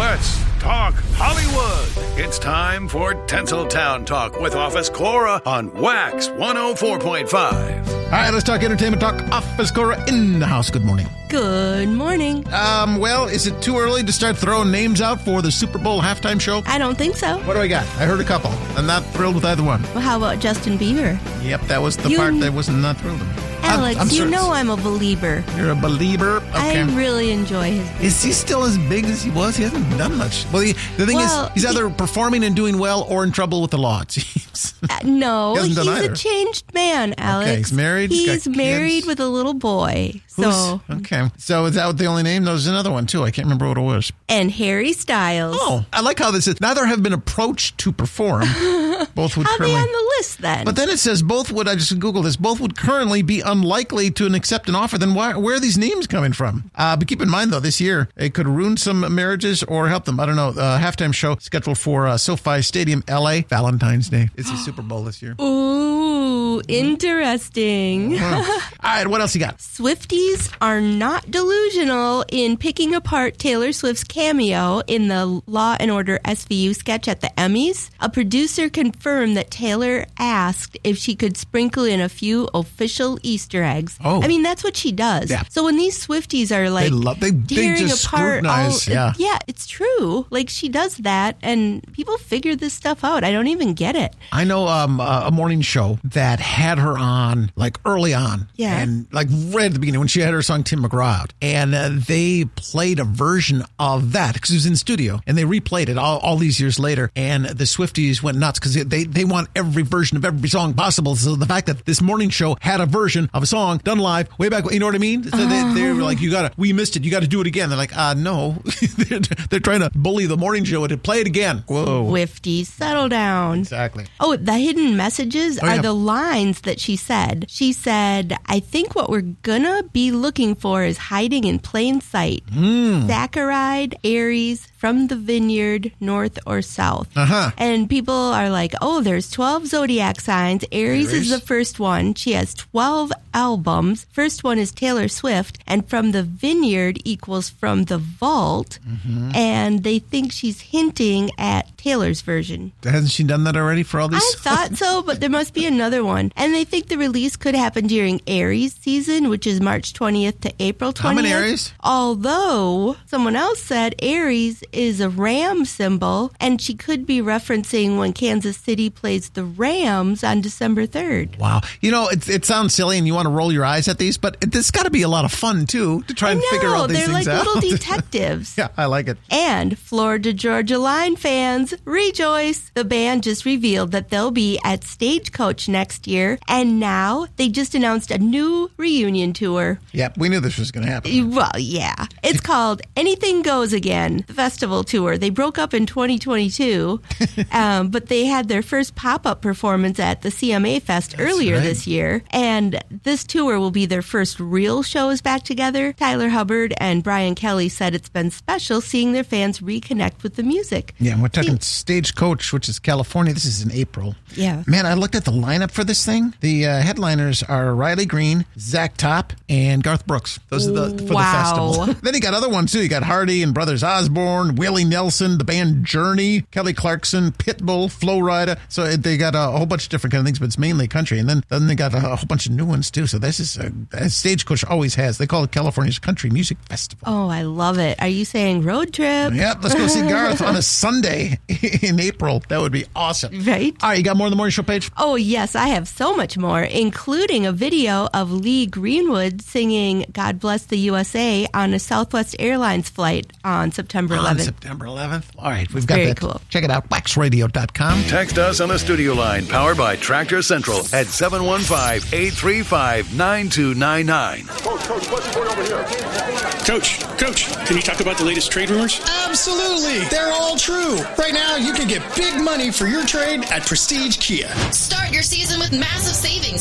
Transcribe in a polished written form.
Let's talk Hollywood. It's time for Tinseltown Talk with Office Cora on Wax 104.5. All right, let's talk entertainment talk. Office Cora in the house. Good morning. Good morning. Well, is it too early to start throwing names out for the Super Bowl halftime show? I don't think so. What do I got? I heard a couple. I'm not thrilled with either one. Well, how about Justin Bieber? Yep, that was the part that I was not thrilled with. Alex, I'm a believer. You're a believer? Okay. I really enjoy his music. Is he still as big as he was? He hasn't done much. Well, the thing is, he's either performing and doing well or in trouble with the law, it seems. No, he's a changed man, Alex. Okay, he's married? He's married with a little boy. Okay. So is that the only name? There's another one, too. I can't remember what it was. And Harry Styles. Oh, I like how this is. Neither have been approached to perform. Both would How currently... are they on the list, then? But then it says I just Googled this, both would currently be unlikely to accept an offer. Then where are these names coming from? But keep in mind, though, this year, it could ruin some marriages or help them. I don't know. Halftime show scheduled for SoFi Stadium, L.A., Valentine's Day. It's the Super Bowl this year. Ooh, interesting. All right, what else you got? Swifties are not delusional in picking apart Taylor Swift's cameo in the Law & Order SVU sketch at the Emmys. A producer confirmed that Taylor asked if she could sprinkle in a few official Easter eggs. Oh. I mean, that's what she does. Yeah. So when these Swifties are like they tearing just apart scrutinize. yeah, it's true. Like, she does that, and people figure this stuff out. I don't even get it. I know a morning show that had her on like early on. Yeah. And like right at the beginning when she had her song Tim McGraw out. And they played a version of that because it was in studio. And they replayed it all these years later. And the Swifties went nuts because they want every version of every song possible. So the fact that this morning show had a version of a song done live way back, you know what I mean? So they were like, we missed it. You got to do it again. They're like, no. they're trying to bully the morning show to play it again. Whoa. Swifties, settle down. Exactly. Oh, the hidden messages are the lines that she said. She said, I think what we're gonna be looking for is hiding in plain sight. Saccharide, Aries, from the vineyard, north or south. And people are like, there's 12 zodiac signs. Aries is the first one. She has 12 albums. First one is Taylor Swift. And from the vineyard equals from the vault. And they think she's hinting at Taylor's version. Hasn't she done that already for all these? I thought so, but there must be another one. And they think the release could happen during Aries season, which is March 20th to April 20th. How many Aries? Although someone else said Aries is a ram symbol, and she could be referencing when Kansas City plays the Rams on December 3rd. Wow. It sounds silly and you want to roll your eyes at these, but it's got to be a lot of fun, too, to try and figure all these things out. They're like little detectives. Yeah, I like it. And Florida Georgia Line fans, rejoice! The band just revealed that they'll be at Stagecoach next year, and now they just announced a new reunion tour. Yep, we knew this was going to happen. Well, yeah. It's called Anything Goes Again, the festival tour. They broke up in 2022, but they had their first pop-up performance at the CMA Fest earlier this year, and this tour will be their first real shows back together. Tyler Hubbard and Brian Kelly said it's been special seeing their fans reconnect with the music. Yeah, we're talking Stagecoach, which is California. This is in April. Yeah. Man, I looked at the lineup for this thing. The headliners are Riley Green, Zach Top, and Garth Brooks. Those are for the festival. Then you got other ones, too. You got Hardy and Brothers Osborne, Willie Nelson, the band Journey, Kelly Clarkson, Pitbull, Flo Rida. So they got a whole bunch of different kind of things, but it's mainly country. And then they got a whole bunch of new ones, too. So this is as Stagecoach always has. They call it California's Country Music Festival. Oh, I love it. Are you saying road trip? Yep, let's go see Garth on a Sunday in April. That would be awesome. Right? All right, you got more on the morning show page? Oh, yes, I have so much more, including a video of Lee Greenwood singing God Bless the USA on a Southwest Airlines flight on September 11th. On September 11th? All right, we've got that. Very cool. Check it out, waxradio.com. Text us on the studio line powered by Tractor Central at 715-835-9299. Coach, what's going over here? Coach, can you talk about the latest trade rumors? Absolutely. They're all true. Right now, you can get big money for your trade at Prestige Kia. Start your season with massive savings